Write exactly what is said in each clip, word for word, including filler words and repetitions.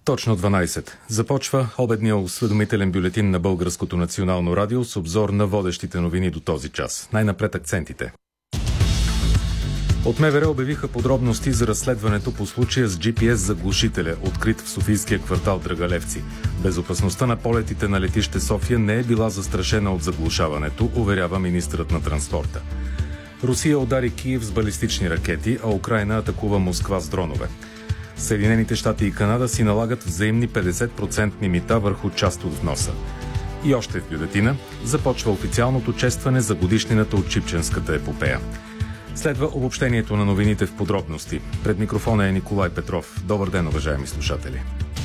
Точно дванайсет. Започва обедния осведомителен бюлетин на Българското национално радио с обзор на водещите новини до този час. Най-напред акцентите. От МВР обявиха подробности за разследването по случая с джи пи ес заглушителя, открит в софийския квартал Драгалевци. Безопасността на полетите на летище София не е била застрашена от заглушаването, уверява министърът на транспорта. Русия удари Киев с балистични ракети, а Украйна атакува Москва с дронове. Съединените щати и Канада си налагат взаимни петдесет процентни мита върху част от вноса. И още в бюлетина започва официалното честване за годишнината от Чипченската епопея. Следва обобщението на новините в подробности. Пред микрофона е Николай Петров. Добър ден, уважаеми слушатели.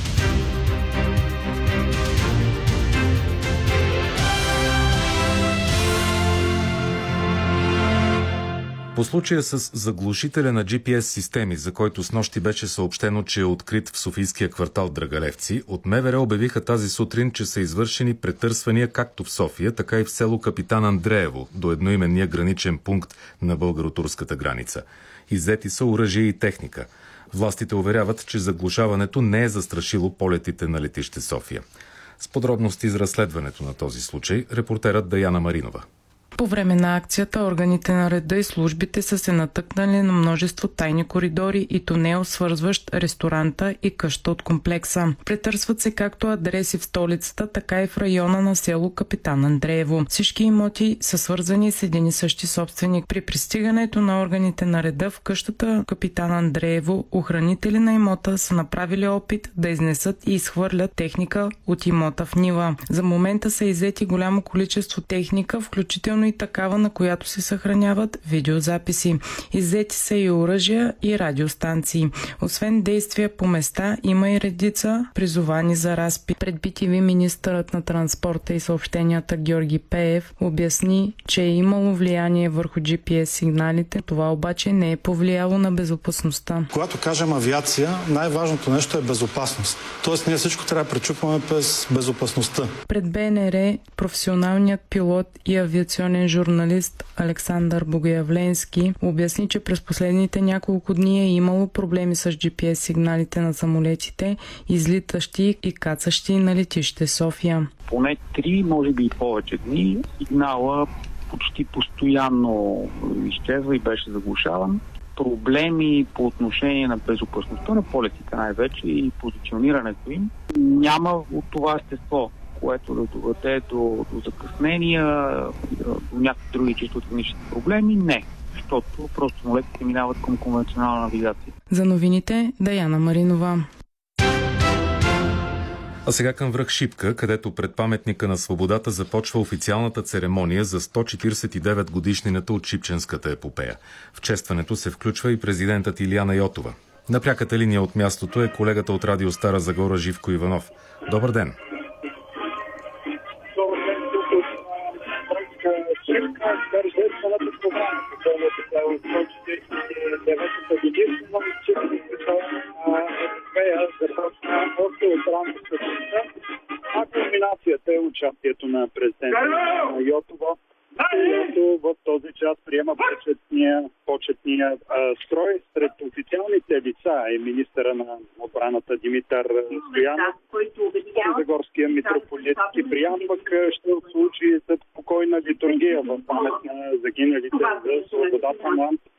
По случая с заглушителя на джи пи ес системи, за който снощи беше съобщено, че е открит в софийския квартал Драгалевци, от МВР обявиха тази сутрин, че са извършени претърсвания както в София, така и в село Капитан Андреево, до едноименния граничен пункт на българо-турската граница. Иззети са оръжие и техника. Властите уверяват, че заглушаването не е застрашило полетите на летище София. С подробности за разследването на този случай, репортерът Даяна Маринова. По време на акцията органите на реда и службите са се натъкнали на множество тайни коридори и тунел, свързващ ресторанта и къща от комплекса. Претърсват се както адреси в столицата, така и в района на село Капитан Андреево. Всички имоти са свързани с един и същи собственик. При пристигането на органите на реда в къщата Капитан Андреево, охранители на имота са направили опит да изнесат и изхвърлят техника от имота в нива. За момента са иззети голямо количество техника, включително и такава, на която се съхраняват видеозаписи. Иззети са и оръжия и радиостанции. Освен действия по места, има и редица призовани за разпит. Пред би ти ви министърът на транспорта и съобщенията Георги Пеев обясни, че е имало влияние върху джи пи ес сигналите. Това обаче не е повлияло на безопасността. Когато кажем авиация, най-важното нещо е безопасност. Тоест ние всичко трябва да пречупваме през безопасността. Пред Б Н Р професионалният пилот и авиационен журналист Александър Богоявленски обясни, че през последните няколко дни е имало проблеми с джи пи ес сигналите на самолетите, излитащи и кацащи на летище София. Поне три, може би и повече дни, сигнала почти постоянно изчезва и беше заглушаван. Проблеми по отношение на безопасността на полетите най-вече и позиционирането им няма от това естество, което да доведе до, до закъснения, до някакви други чисто технически проблеми. Не, защото просто самолетите минават към конвенционална навигация. За новините Даяна Маринова. А сега към връх Шипка, където пред паметника на свободата започва официалната церемония за сто четиридесет и девет годишнината от Чипченската епопея. В честването се включва и президентът Илияна Йотова. На пряката линия от мястото е колегата от радио Стара Загора Живко Иванов. Добър ден! Тържествената програма, която е сто четиридесет и деветата годишна, епопея започна още от рано сутринта, а кулминацията е участието на президента Йотова, който в този час приема почетния, почетния а, строй. Сред официалните лица е министъра на отбраната Димитър Стоянов, Загорския митрополит Киприян пък ще отслужи за спокойна литургия в памет на загиналите за свободата на